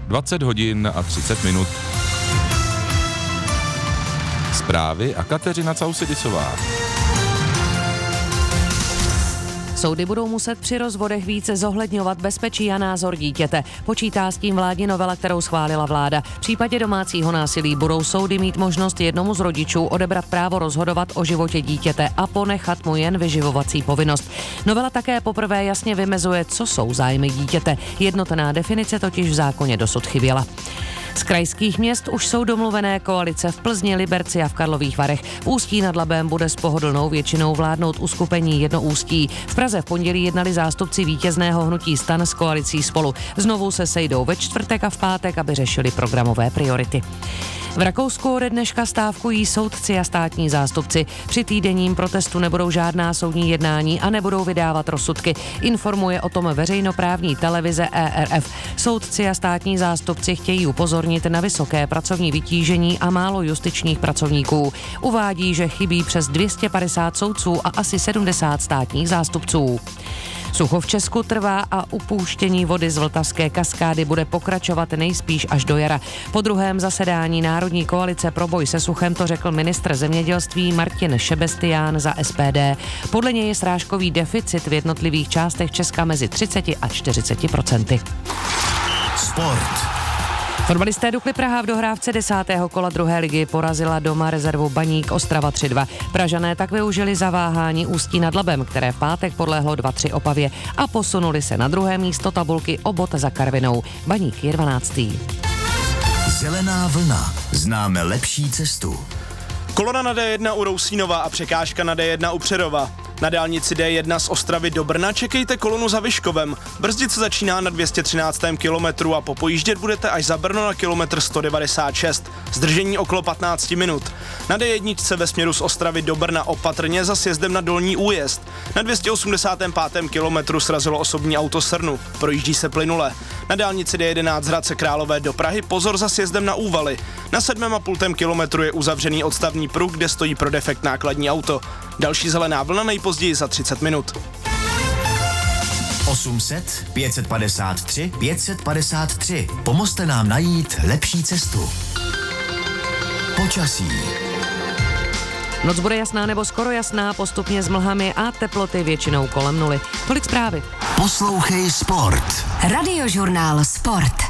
20 hodin a 30 minut. Zprávy a Kateřina Causidisová. Soudy budou muset při rozvodech více zohledňovat bezpečí a názor dítěte. Počítá s tím vládní novela, kterou schválila vláda. V případě domácího násilí budou soudy mít možnost jednomu z rodičů odebrat právo rozhodovat o životě dítěte a ponechat mu jen vyživovací povinnost. Novela také poprvé jasně vymezuje, co jsou zájmy dítěte. Jednotná definice totiž v zákoně dosud chyběla. Z krajských měst už jsou domluvené koalice v Plzni, Liberci a v Karlových Varech. V Ústí nad Labem bude s pohodlnou většinou vládnout uskupení Jedno Ústí. V Praze v pondělí jednali zástupci vítězného hnutí STAN s koalicí Spolu. Znovu se sejdou ve čtvrtek a v pátek, aby řešili programové priority. V Rakousku ode dneška stávkují soudci a státní zástupci. Při týdenním protestu nebudou žádná soudní jednání a nebudou vydávat rozsudky. Informuje o tom veřejnoprávní televize ERF. Soudci a státní zástupci chtějí upozornit na vysoké pracovní vytížení a málo justičních pracovníků. Uvádí, že chybí přes 250 soudců a asi 70 státních zástupců. Sucho v Česku trvá a upouštění vody z Vltavské kaskády bude pokračovat nejspíš až do jara. Po druhém zasedání Národní koalice pro boj se suchem to řekl ministr zemědělství Martin Šebestián za SPD. Podle něj je srážkový deficit v jednotlivých částech Česka mezi 30 a 40%. Sport. Fotbalisté Dukly Praha v dohrávce 10. kola druhé ligy porazila doma rezervu Baník Ostrava 3-2. Pražané tak využili zaváhání Ústí nad Labem, které v pátek podlehlo 2-3 Opavě a posunuli se na druhé místo tabulky o bod za Karvinou. Baník je 12. Zelená vlna. Známe lepší cestu. Kolona na D1 u Rousínova a překážka na D1 u Přerova. Na dálnici D1 z Ostravy do Brna čekejte kolonu za Vyškovem. Brzdit se začíná na 213. kilometru a popojíždět budete až za Brno na kilometr 196. Zdržení okolo 15 minut. Na D1 ve směru z Ostravy do Brna opatrně za sjezdem na Dolní Újezd. Na 285. kilometru srazilo osobní auto Srnu. Projíždí se plynule. Na dálnici D11 z Hradce Králové do Prahy pozor za sjezdem na Úvaly. Na 7,5 kilometru je uzavřený odstavný pruh, kde stojí pro defekt nákladní auto. Další zelená vlna nejpozději za 30 minut. 800 553 553. Pomozte nám najít lepší cestu. Počasí. Noc bude jasná nebo skoro jasná, postupně s mlhami a teploty většinou kolem nuly. Tolik zprávy. Poslouchej Sport. Radiožurnál Sport.